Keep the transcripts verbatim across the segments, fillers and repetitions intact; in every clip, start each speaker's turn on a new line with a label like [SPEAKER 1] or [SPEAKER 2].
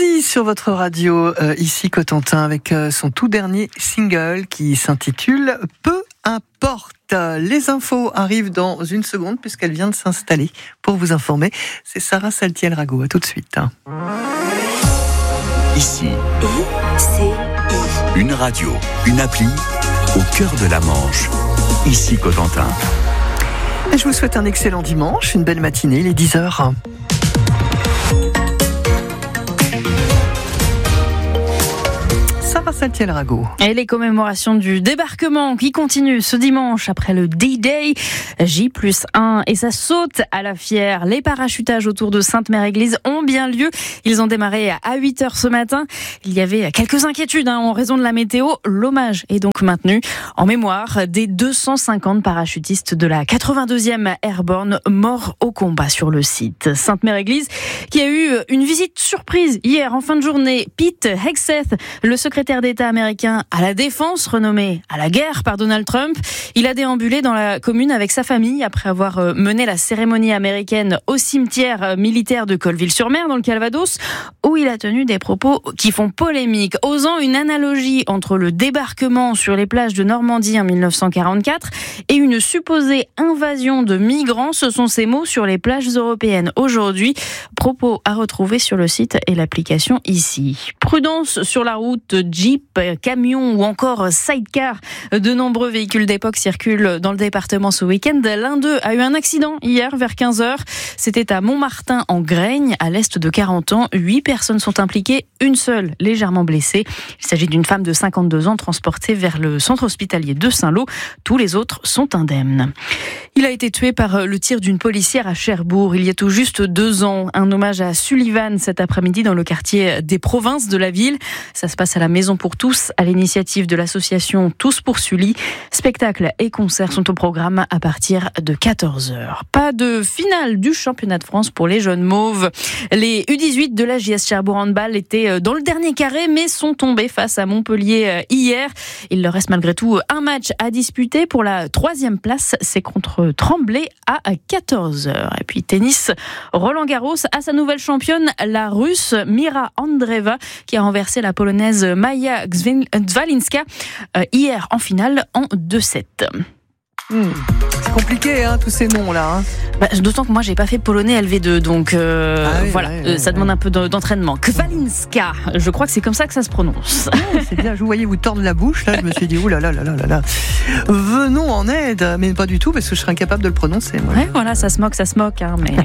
[SPEAKER 1] Squeezie sur votre radio, euh, ici Cotentin, avec euh, son tout dernier single qui s'intitule « Peu importe ». Les infos arrivent dans une seconde puisqu'elle vient de s'installer pour vous informer. C'est Sarah Saltiel-Rago, à tout de suite.
[SPEAKER 2] Ici, I C I. Une radio, une appli, au cœur de la Manche. Ici Cotentin.
[SPEAKER 1] Et je vous souhaite un excellent dimanche, une belle matinée, il est dix heures. Sarah Saltiel-Rago.
[SPEAKER 3] Et les commémorations du débarquement qui continuent ce dimanche après le D-Day, J plus un, et ça saute à la Fière. Les parachutages autour de Sainte-Mère-Église ont bien lieu. Ils ont démarré à huit heures ce matin. Il y avait quelques inquiétudes hein, en raison de la météo. L'hommage est donc maintenu en mémoire des deux cent cinquante parachutistes de la quatre-vingt-deuxième Airborne morts au combat sur le site. Sainte-Mère-Église qui a eu une visite surprise hier en fin de journée. Pete Hegseth, le secrétaire d'État américain à la défense, renommé à la guerre par Donald Trump. Il a déambulé dans la commune avec sa famille après avoir mené la cérémonie américaine au cimetière militaire de Colleville-sur-Mer dans le Calvados, où il a tenu des propos qui font polémique, osant une analogie entre le débarquement sur les plages de Normandie en dix-neuf cent quarante-quatre et une supposée invasion de migrants. Ce sont ses mots sur les plages européennes aujourd'hui. Propos à retrouver sur le site et l'application ici. Prudence sur la route. Jeep, camions ou encore sidecar. De nombreux véhicules d'époque circulent dans le département ce week-end. L'un d'eux a eu un accident hier vers quinze heures. C'était à Montmartin en Graigne, à l'est de Carentan. Huit personnes sont impliquées, une seule légèrement blessée. Il s'agit d'une femme de cinquante-deux ans transportée vers le centre hospitalier de Saint-Lô. Tous les autres sont indemnes. Il a été tué par le tir d'une policière à Cherbourg il y a tout juste deux ans. Un hommage à Sullivan cet après-midi dans le quartier des Provinces de la ville. Ça se passe à la Maison pour tous, à l'initiative de l'association Tous pour Sully. Spectacles et concerts sont au programme à partir de quatorze heures. Pas de finale du championnat de France pour les jeunes mauves. Les U dix-huit de la J S Cherbourg Handball étaient dans le dernier carré, mais sont tombés face à Montpellier hier. Il leur reste malgré tout un match à disputer pour la troisième place. C'est contre Tremblay à quatorze heures. Et puis tennis, Roland Garros a sa nouvelle championne, la Russe Mira Andreeva, qui a renversé la Polonaise Maja Zwalinska euh, hier en finale en deux sept.
[SPEAKER 1] Mmh. C'est compliqué, hein, tous ces noms-là. Hein.
[SPEAKER 3] Bah, d'autant que moi, j'ai pas fait polonais L V deux, donc euh, ah oui, voilà, ouais, ouais, ça ouais. demande un peu d'entraînement. Zwalinska, je crois que c'est comme ça que ça se prononce.
[SPEAKER 1] Oh, c'est bien, je vous voyais vous tordre la bouche, là, je me suis dit, oulala, là, là, là, là. Venons en aide, mais pas du tout, parce que je serais incapable de le prononcer. Moi.
[SPEAKER 3] Ouais, voilà, ça se moque, ça se moque, hein, mais...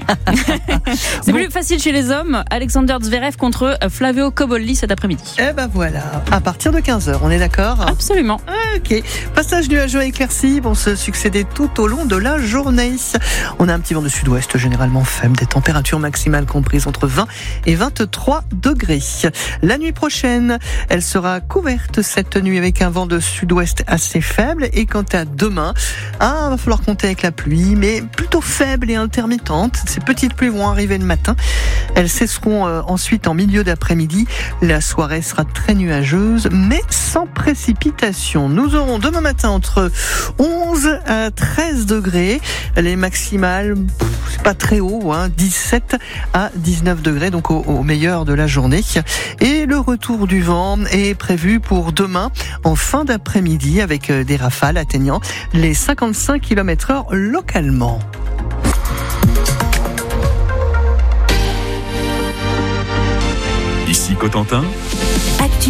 [SPEAKER 3] c'est bon. Plus facile chez les hommes. Alexander Zverev contre Flavio Cobolli cet après-midi.
[SPEAKER 1] Eh ben voilà, à partir de quinze heures, on est d'accord ?
[SPEAKER 3] Absolument.
[SPEAKER 1] Ok, passage nuageux éclairci vont se succéder tout au long de la journée. On a un petit vent de sud-ouest généralement faible, des températures maximales comprises entre vingt et vingt-trois degrés. La nuit prochaine, elle sera couverte cette nuit avec un vent de sud-ouest assez faible. Et quant à demain, ah, va falloir compter avec la pluie, mais plutôt faible et intermittente. Ces petites pluies vont arriver le matin. Elles cesseront euh, ensuite en milieu d'après-midi. La soirée sera très nuageuse, mais sans précipitation. Nous aurons demain matin entre onze à treize degrés. Les maximales, c'est pas très haut, hein, dix-sept à dix-neuf degrés, donc au, au meilleur de la journée. Et le retour du vent est prévu pour demain en fin d'après-midi avec des rafales atteignant les cinquante-cinq kilomètres heure localement.
[SPEAKER 2] Ici Cotentin.